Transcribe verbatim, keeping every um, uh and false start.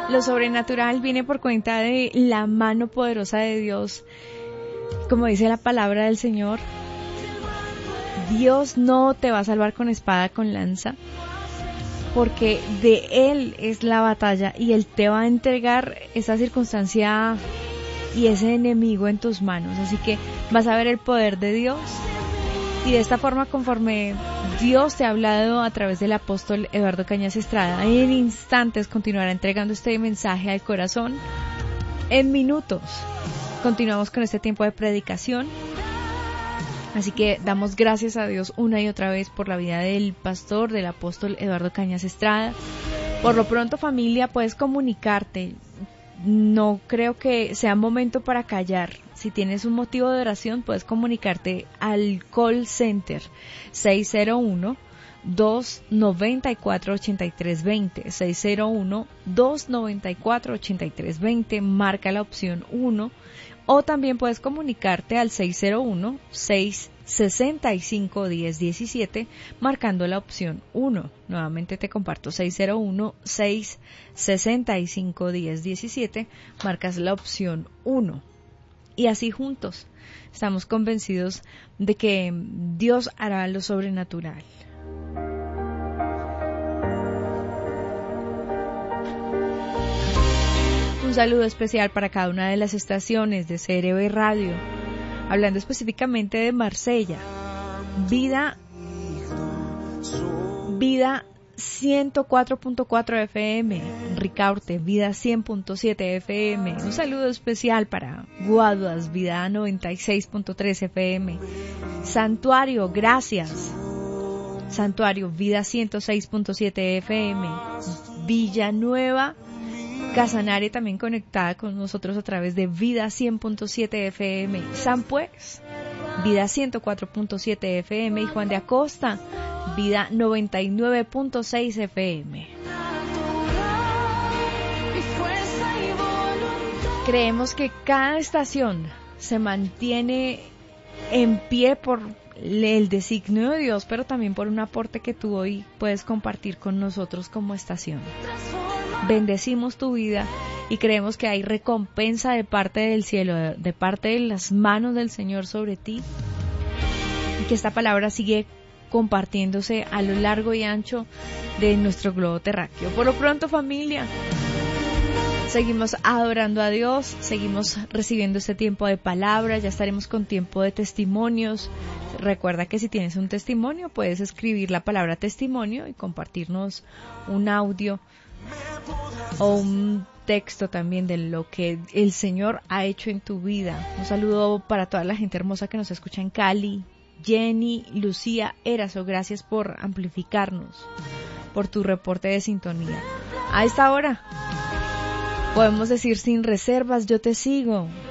Lo sobrenatural viene por cuenta de la mano poderosa de Dios. Como dice la palabra del Señor, Dios no te va a salvar con espada, con lanza, porque de Él es la batalla y Él te va a entregar esa circunstancia y ese enemigo en tus manos. Así que vas a ver el poder de Dios, y de esta forma, conforme Dios te ha hablado a través del apóstol Eduardo Cañas Estrada, en instantes continuará entregando este mensaje al corazón. En minutos continuamos con este tiempo de predicación. Así que damos gracias a Dios una y otra vez por la vida del pastor, del apóstol Eduardo Cañas Estrada. Por lo pronto, familia, puedes comunicarte. No creo que sea momento para callar. Si tienes un motivo de oración, puedes comunicarte al call center seis cero uno, dos nueve cuatro, ocho tres dos cero, seis cero uno, dos nueve cuatro, ocho tres dos cero, marca la opción uno, o también puedes comunicarte al seis cero uno, seis seis cinco, uno cero uno siete, marcando la opción uno. Nuevamente te comparto: seis cero uno, seis seis cinco, uno cero uno siete, marcas la opción uno. Y así juntos estamos convencidos de que Dios hará lo sobrenatural. Un saludo especial para cada una de las estaciones de C R B Radio, hablando específicamente de Marsella, Vida, Vida ciento cuatro punto cuatro F M, Ricaurte, Vida cien punto siete F M. Un saludo especial para Guaduas, Vida noventa y seis punto tres F M. Santuario, gracias. Santuario, Vida ciento seis punto siete F M. Villanueva, Casanare, también conectada con nosotros a través de Vida cien punto siete F M. San Pues, Vida ciento cuatro punto siete F M. Y Juan de Acosta, Vida noventa y nueve punto seis F M. Creemos que cada estación se mantiene en pie por el designio de Dios, pero también por un aporte que tú hoy puedes compartir con nosotros como estación. Bendecimos tu vida y creemos que hay recompensa de parte del cielo, de parte de las manos del Señor sobre ti, y que esta palabra sigue compartiéndose a lo largo y ancho de nuestro globo terráqueo. Por lo pronto, familia, seguimos adorando a Dios, seguimos recibiendo este tiempo de palabra, ya estaremos con tiempo de testimonios. Recuerda que si tienes un testimonio, puedes escribir la palabra testimonio y compartirnos un audio o un texto también de lo que el Señor ha hecho en tu vida. Un saludo para toda la gente hermosa que nos escucha en Cali. Jenny, Lucía, Eraso, gracias por amplificarnos, por tu reporte de sintonía. A esta hora podemos decir sin reservas: yo te sigo.